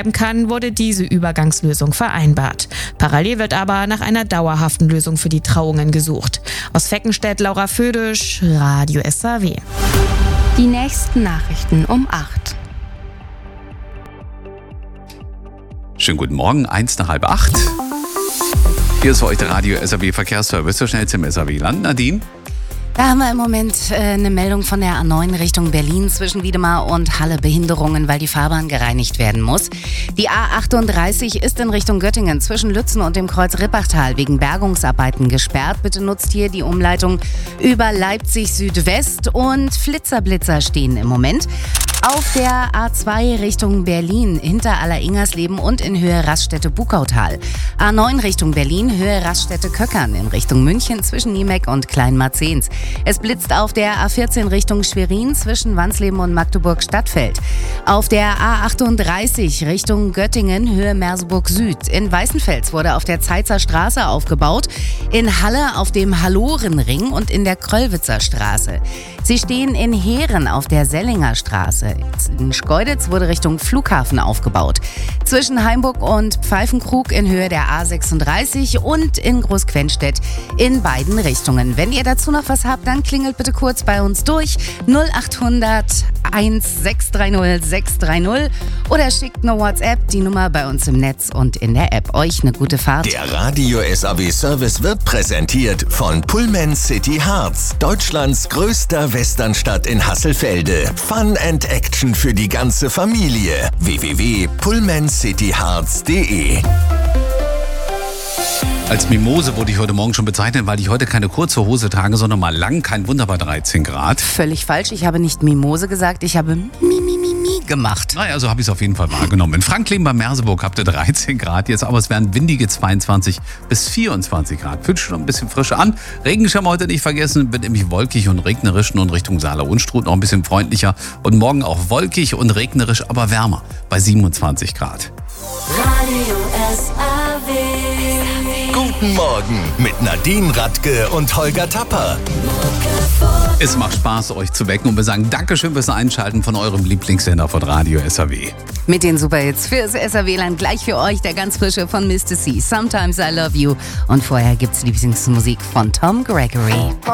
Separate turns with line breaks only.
bleiben kann, wurde diese Übergangslösung vereinbart. Parallel wird aber nach einer dauerhaften Lösung für die Trauungen gesucht. Aus Feckenstedt, Laura Födisch, Radio SAW.
Die nächsten Nachrichten um 8.
Schönen guten Morgen, 7:45. Hier ist für euch der Radio SAW Verkehrsservice, so schnell zum SAW-Land. Nadine?
Da haben wir im Moment eine Meldung von der A9 Richtung Berlin zwischen Wiedemar und Halle. Behinderungen, weil die Fahrbahn gereinigt werden muss. Die A38 ist in Richtung Göttingen zwischen Lützen und dem Kreuz Rippachtal wegen Bergungsarbeiten gesperrt. Bitte nutzt hier die Umleitung über Leipzig Südwest und Flitzer-Blitzer stehen im Moment. Auf der A2 Richtung Berlin hinter Alleringersleben und in Höhe Raststätte-Bukautal. A9 Richtung Berlin, Höhe Raststätte-Köckern in Richtung München zwischen Niemeck und Kleinmarzens. Es blitzt auf der A14 Richtung Schwerin zwischen Wansleben und Magdeburg-Stadtfeld. Auf der A38 Richtung Göttingen, Höhe Merseburg Süd. In Weißenfels wurde auf der Zeitzer Straße aufgebaut. In Halle auf dem Hallorenring und in der Kröllwitzer Straße. Sie stehen in Heeren auf der Sellinger Straße. In Schkeuditz wurde Richtung Flughafen aufgebaut. Zwischen Heimburg und Pfeifenkrug in Höhe der A36 und in Großquenstedt in beiden Richtungen. Wenn ihr dazu noch was habt, dann klingelt bitte kurz bei uns durch 0800 1630 630 oder schickt eine WhatsApp, die Nummer bei uns im Netz und in der App. Euch eine gute Fahrt.
Der Radio SAW Service wird präsentiert von Pullman City Harz, Deutschlands größter Westernstadt in Hasselfelde. Fun and Action für die ganze Familie. www.pullmancityharz.de.
Als Mimose wurde ich heute Morgen schon bezeichnet, weil ich heute keine kurze Hose trage, sondern mal lang, kein Wunder bei 13 Grad.
Völlig falsch, ich habe nicht Mimose gesagt, ich habe Mi gemacht.
Naja, so habe ich es auf jeden Fall wahrgenommen. In Franklin bei Merseburg habt ihr 13 Grad jetzt, aber es werden windige 22 bis 24 Grad. Fühlt schon ein bisschen frischer an. Regenschirm heute nicht vergessen, wird nämlich wolkig und regnerisch und Richtung Saale-Unstrut noch ein bisschen freundlicher. Und morgen auch wolkig und regnerisch, aber wärmer bei 27 Grad.
Radio SAW.
Guten Morgen mit Nadine Radke und Holger Tapper.
Es macht Spaß, euch zu wecken und wir sagen Dankeschön fürs Einschalten von eurem Lieblingssender von Radio SAW.
Mit den Superhits fürs SAW-Land gleich für euch der ganz frische von Mr. C. Sometimes I Love You. Und vorher gibt's Lieblingsmusik von Tom Gregory.